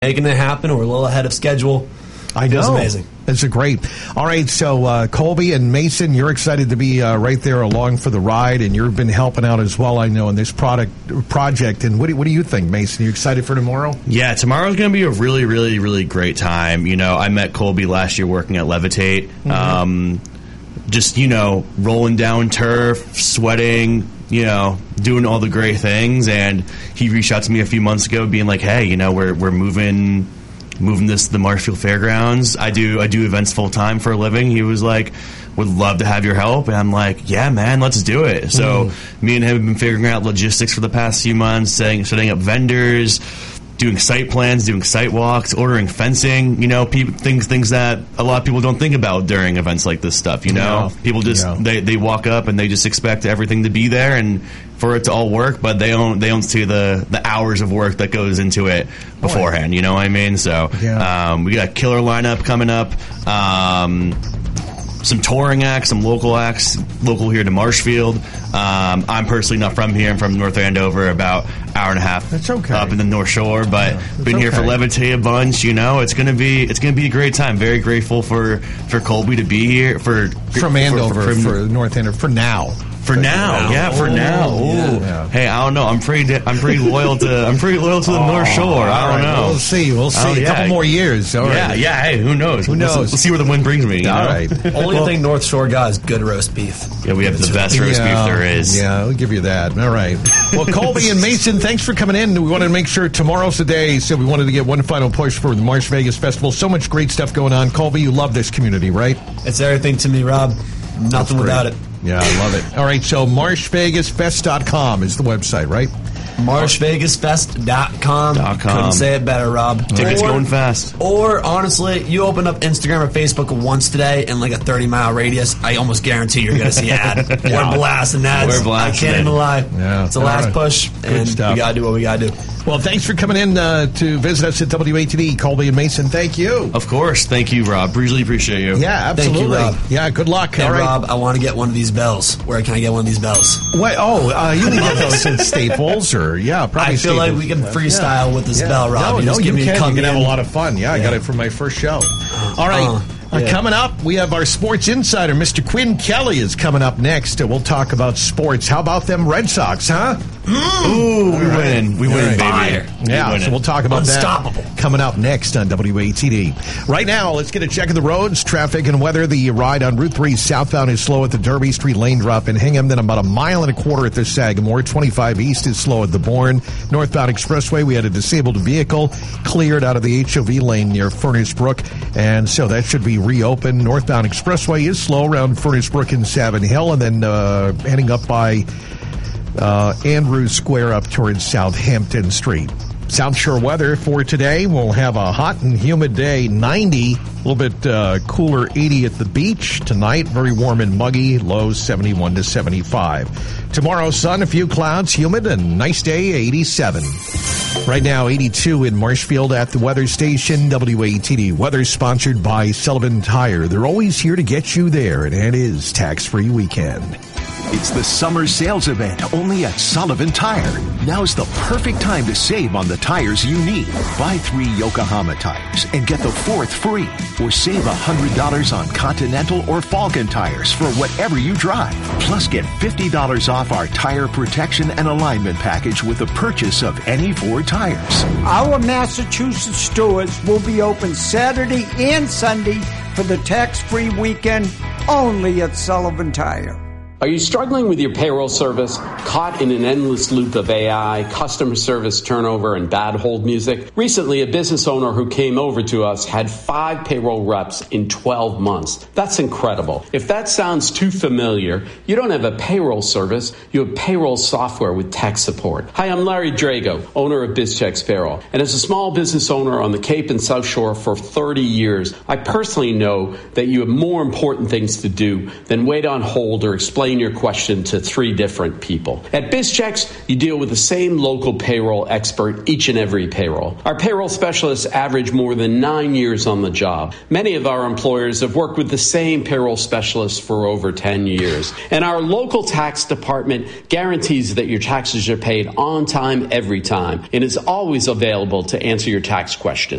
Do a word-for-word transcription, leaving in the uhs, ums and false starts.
making it happen. We're a little ahead of schedule. I know. It's amazing. It's a great. All right, so uh, Colby and Mason, you're excited to be uh, right there along for the ride, and you've been helping out as well, I know, in this product project. And what do, what do you think, Mason? Are you excited for tomorrow? Yeah, tomorrow's going to be a really, really, really great time. You know, I met Colby last year working at Levitate. Mm-hmm. Um, just, you know, rolling down turf, sweating, you know, doing all the great things. And he reached out to me a few months ago being like, hey, you know, we're we're moving... moving this to the Marshfield Fairgrounds. I do I do events full time for a living. He was like, would love to have your help. And I'm like, yeah, man, let's do it. So mm. me and him have been figuring out logistics for the past few months, setting, setting up vendors, doing site plans, doing site walks, ordering fencing, you know, people, things things that a lot of people don't think about during events like this stuff, you know. Yeah. People just, yeah. they, they walk up and they just expect everything to be there and for it to all work, but they don't they don't see the, the hours of work that goes into it beforehand, you know what I mean? So yeah. um, we got a killer lineup coming up. Um, some touring acts, some local acts, local here to Marshfield. Um, I'm personally not from here. I'm from North Andover, about an hour and a half that's okay. up in the North Shore, but yeah, been here okay. for Levitate a bunch. You know, it's gonna be it's gonna be a great time. Very grateful for, for Colby to be here for from Andover for, for, for, for North Andover for now. For now, now, yeah, for oh, now. Yeah. Yeah. Hey, I don't know. I'm pretty, I'm pretty loyal to, I'm pretty loyal to the oh, North Shore. I don't right. know. We'll see. We'll see. Oh, yeah. A couple more years. All yeah, right. yeah. Hey, who knows? Who knows? We'll, we'll see where the wind brings me. You All know? right. Only well, thing North Shore got is good roast beef. Yeah, we have the best roast yeah, beef there is. Yeah, I'll give you that. All right. Well, Colby and Mason, thanks for coming in. We wanted to make sure tomorrow's the day, so we wanted to get one final push for the Marsh Vegas Festival. So much great stuff going on. Colby, you love this community, right? It's everything to me, Rob. Nothing without it. Yeah, I love it. All right, so marsh vegas fest dot com is the website, right? marsh vegas fest dot com. .com. Couldn't say it better, Rob. Tickets or, going fast. Or, honestly, you open up Instagram or Facebook once today in like a thirty-mile radius, I almost guarantee you're going to see an ad. yeah. We're blasting ads. We're blasting I can't even lie. Yeah. It's the last right. push, Good and stuff. we got to do what we got to do. Well, thanks for coming in uh, to visit us at W A T D. Colby and Mason, thank you. Of course. Thank you, Rob. Really appreciate you. Yeah, absolutely. Thank you, Rob. Yeah, good luck. Hey, All right. Rob, I want to get one of these bells. Where can I get one of these bells? What? Oh, uh, you can get those at Staples or, yeah, probably I feel Staples. like we can freestyle yeah. with this yeah. bell, Rob. No, you no, just you give me can. a You can have a in. lot of fun. Yeah, I yeah. got it from my first show. All right. Uh, Uh, yeah. Coming up, we have our sports insider, Mister Quinn Kelly, is coming up next. Uh, we'll talk about sports. How about them Red Sox, huh? Mm. Ooh, we right. win. We All win, right. baby. Fire. Yeah, we so we'll talk about Unstoppable. that coming up next on W A T D. Right now, let's get a check of the roads, traffic, and weather. The ride on Route three southbound is slow at the Derby Street lane drop in Hingham, then about a mile and a quarter at the Sagamore. twenty-five east is slow at the Bourne. Northbound Expressway, we had a disabled vehicle cleared out of the H O V lane near Furnace Brook, and so that should be reopened. Northbound Expressway is slow around Furnace Brook and Savin Hill, and then uh, heading up by uh, Andrews Square up towards Southampton Street. South Shore weather for today. We'll have a hot and humid day, ninety, a little bit uh, cooler, eighty at the beach. Tonight, very warm and muggy, lows seventy-one to seventy-five. Tomorrow, sun, a few clouds, humid, and nice day, eighty-seven. Right now, eighty-two in Marshfield at the weather station. W A T D weather sponsored by Sullivan Tire. They're always here to get you there, and it is tax-free weekend. It's the summer sales event only at Sullivan Tire. Now's the perfect time to save on the tires you need. Buy three Yokohama tires and get the fourth free. Or save one hundred dollars on Continental or Falcon tires for whatever you drive. Plus get fifty dollars off our tire protection and alignment package with the purchase of any four tires. Our Massachusetts stores will be open Saturday and Sunday for the tax-free weekend only at Sullivan Tire. Are you struggling with your payroll service, caught in an endless loop of A I, customer service turnover, and bad hold music? Recently, a business owner who came over to us had five payroll reps in twelve months. That's incredible. If that sounds too familiar, you don't have a payroll service, you have payroll software with tech support. Hi, I'm Larry Drago, owner of BizChecks Payroll. And as a small business owner on the Cape and South Shore for thirty years, I personally know that you have more important things to do than wait on hold or explain your question to three different people. At BizChecks, you deal with the same local payroll expert each and every payroll. Our payroll specialists average more than nine years on the job. Many of our employers have worked with the same payroll specialists for over ten years. And our local tax department guarantees that your taxes are paid on time, every time, and is always available to answer your tax questions.